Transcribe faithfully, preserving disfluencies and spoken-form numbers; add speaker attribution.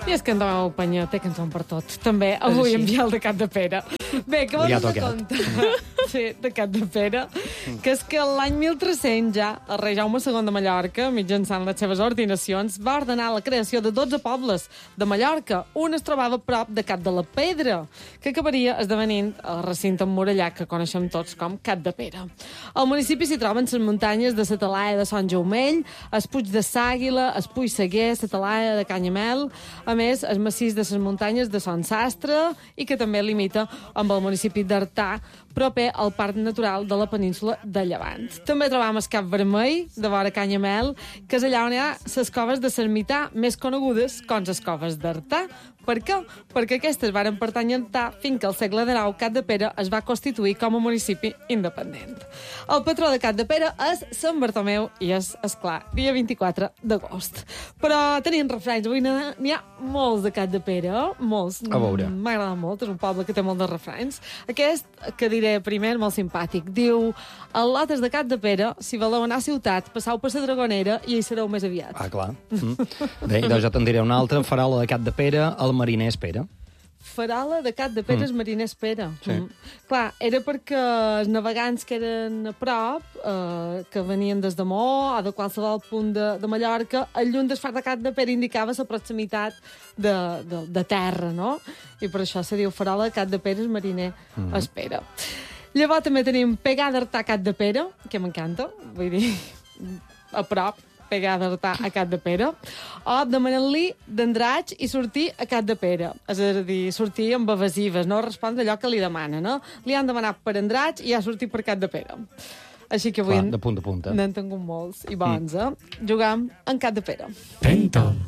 Speaker 1: I és que en Tomeu Penya té cançó per tot. També avui en Biel de Cap de Pere. Bé, que vos de contar sí, de Cap de Pere, que és que l'any mil tres-cents ja el rei Jaume segon de Mallorca, mitjançant les seves ordinacions, va ordenar la creació de dotze pobles de Mallorca. Un es trobava a prop de Cap de la Pedra, que acabaria esdevenint el recinte emmurallat que coneixem tots com Cap de Pere. Al municipi s'hi troben les muntanyes de la Talaia de Sant Jaumell, el Puig de Sàguila, el Puig Seguer, la Talaia de Canyamel, a més, el massís de les muntanyes de Son Sastre i que també limita amb el municipi d'Artà, proper al Parc Natural de la Península de Llevant. També trobam el Cap Vermell, de vora Canyamel, que és allà on hi ha les coves de l'ermità, més conegudes com les coves d'Artà. Per què? Perquè aquestes varen pertànyer a Artà fins que al segle dinou Cap de Pere es va constituir com a municipi independent. El patró de Cap de Pere és Sant Bartomeu i és, esclar, dia vint-i-quatre d'agost. Però tenim refranys, avui n'hi ha molts de Cap de Pere, molts.
Speaker 2: A veure.
Speaker 1: M'agrada molt, és un poble que té molt de refranys. Aquest, que diré primer, molt simpàtic, diu: al lotes de Cap de Pere, si voleu anar a ciutat, passau per la Dragonera i hi sereu més aviat.
Speaker 2: Ah, clar. Mm. Bé, doncs jo te'n diré una altra, farola de Cap de Pere, el mariner espera.
Speaker 1: Farola de Cap de Pere, mm. el mariner espera.
Speaker 2: Sí.
Speaker 1: Mm. Clar, era perquè els navegants que eren a prop, eh, que venien des de Mó o de qualsevol punt de, de Mallorca, el lluny del far de Cap de Pere indicava la proximitat de, de, de terra, no? I per això se diu farola de Cap de Pere, el mariner mm. espera. Llavors també tenim Pegar d'Artà Cap de Pere, que m'encanta, vull dir, a prop, Pegar d'Artà a Cap de Pere, o demanar-li d'Andratx i sortir a Cap de Pere. És a dir, sortir amb evasives, no respondre allò que li demana, no? Li han demanat per Andratx i ha sortit per Cap de Pere. Així que avui
Speaker 2: Clar, de punta a punta.
Speaker 1: n'han tingut molts i bons, mm. eh? Jugam en Cap de Pere.
Speaker 3: Tento.